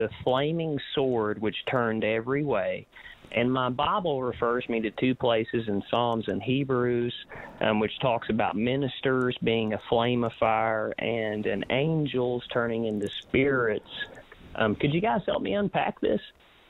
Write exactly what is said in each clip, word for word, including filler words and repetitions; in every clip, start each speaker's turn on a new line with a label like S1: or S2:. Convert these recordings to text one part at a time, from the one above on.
S1: the flaming sword which turned every way. And my Bible refers me to two places in Psalms and Hebrews, um, which talks about ministers being a flame of fire and an angels turning into spirits. Um, could you guys help me unpack this?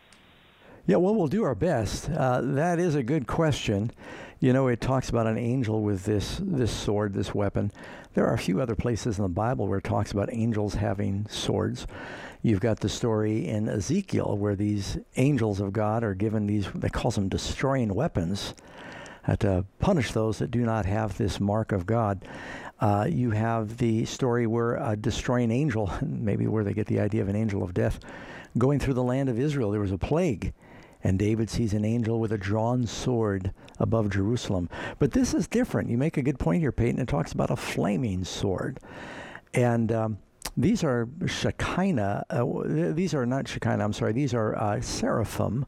S2: Yeah, well, we'll do our best. Uh, that is a good question. You know, it talks about an angel with this this sword, this weapon. There are a few other places in the Bible where it talks about angels having swords. You've got the story in Ezekiel where these angels of God are given these, they call them destroying weapons, uh, to punish those that do not have this mark of God. Uh, you have the story where a destroying angel, maybe where they get the idea of an angel of death, going through the land of Israel. There was a plague, and David sees an angel with a drawn sword above Jerusalem. But this is different. You make a good point here, Peyton. It talks about a flaming sword. And um, these are Shekinah. Uh, these are not Shekinah, I'm sorry. These are uh, seraphim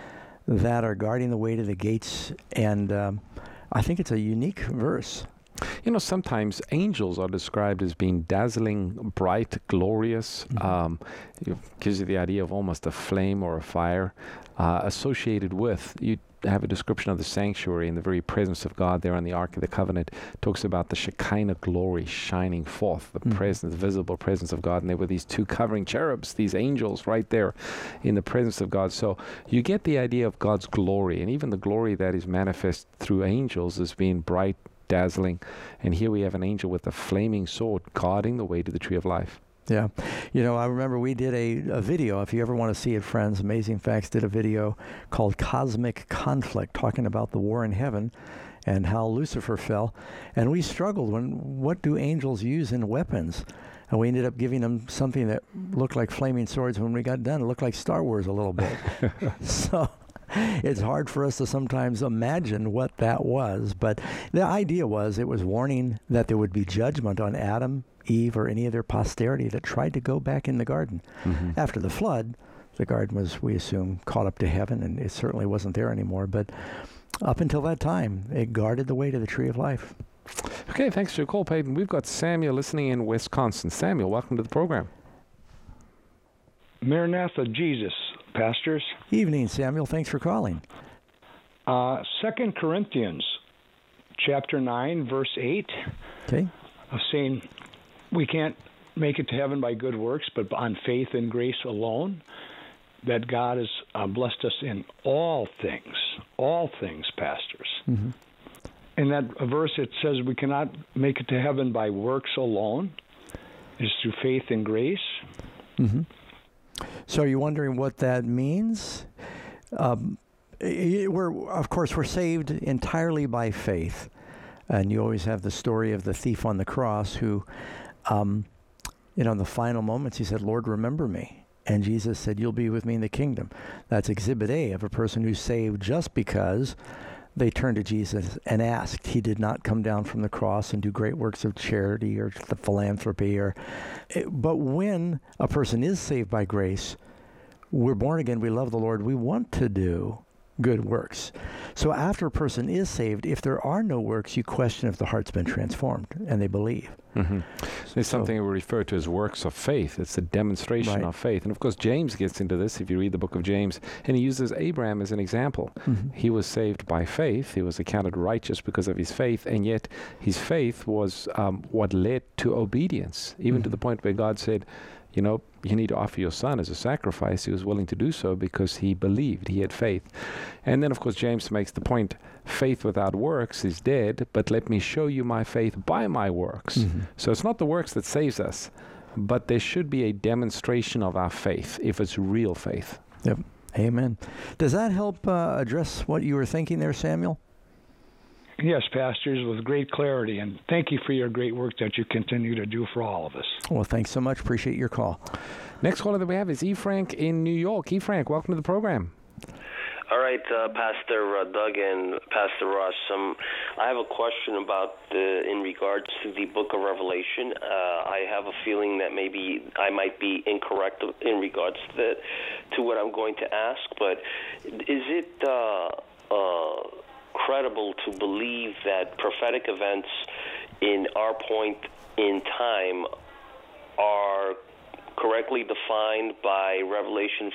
S2: that are guarding the way to the gates. And um, I think it's a unique verse.
S3: You know, sometimes angels are described as being dazzling, bright, glorious. Mm-hmm. Um, it gives you the idea of almost a flame or a fire uh, associated with. You have a description of the sanctuary and the very presence of God there on the Ark of the Covenant. Talks about the Shekinah glory shining forth, the mm-hmm. presence, the visible presence of God. And there were these two covering cherubs, these angels right there in the presence of God. So you get the idea of God's glory, and even the glory that is manifest through angels as being bright, dazzling. And here we have an angel with a flaming sword guarding the way to the tree of life.
S2: Yeah. You know, I remember we did a, a video, if you ever want to see it, friends, Amazing Facts did a video called Cosmic Conflict, talking about the war in heaven and how Lucifer fell. And we struggled when, what do angels use in weapons? And we ended up giving them something that looked like flaming swords. When we got done, it looked like Star Wars a little bit. So it's hard for us to sometimes imagine what that was. But the idea was it was warning that there would be judgment on Adam, Eve, or any of their posterity that tried to go back in the garden. Mm-hmm. After the flood, the garden was, we assume, caught up to heaven, and it certainly wasn't there anymore. But up until that time, it guarded the way to the tree of life.
S3: Okay, thanks for your call, Peyton. We've got Samuel listening in Wisconsin. Samuel, welcome to the program.
S4: Maranatha, Jesus, pastors.
S2: Evening, Samuel. Thanks for calling.
S4: Uh, Second Corinthians, chapter nine, verse eight.
S2: Okay.
S4: Of saying we can't make it to heaven by good works, but on faith and grace alone. That God has uh, blessed us in all things, all things, pastors. Mm-hmm. In that verse, it says we cannot make it to heaven by works alone. It's through faith and grace.
S2: Mm-hmm. So are you wondering what that means? Um, we're, of course, we're saved entirely by faith. And you always have the story of the thief on the cross who, um, you know, in the final moments, he said, Lord, remember me. And Jesus said, you'll be with me in the kingdom. That's exhibit A of a person who's saved just because they turned to Jesus and asked. He did not come down from the cross and do great works of charity or the philanthropy. Or, but when a person is saved by grace, we're born again, we love the Lord, we want to do good works. So after a person is saved, if there are no works, you question if the heart's been transformed, and they believe.
S3: Mm-hmm. There's so, something we refer to as works of faith. It's a demonstration right. of faith. And of course, James gets into this, if you read the book of James, and he uses Abraham as an example. Mm-hmm. He was saved by faith. He was accounted righteous because of his faith, and yet his faith was um, what led to obedience, even mm-hmm. to the point where God said, you know, you need to offer your son as a sacrifice. He was willing to do so because he believed, he had faith. And then, of course, James makes the point, faith without works is dead, but let me show you my faith by my works. Mm-hmm. So it's not the works that saves us, but there should be a demonstration of our faith if it's real faith.
S2: Yep. Amen. Does that help uh, address what you were thinking there, Samuel?
S4: Yes, pastors, with great clarity, and thank you for your great work that you continue to do for all of us.
S2: Well, thanks so much. Appreciate your call.
S3: Next caller that we have is E. Frank in New York. E. Frank, welcome to the program.
S5: All right, uh, Pastor uh, Doug and Pastor Ross. Um, I have a question about the, in regards to the Book of Revelation. Uh, I have a feeling that maybe I might be incorrect in regards to the, to what I'm going to ask, but is it uh, uh, credible to believe that prophetic events in our point in time are correctly defined by Revelation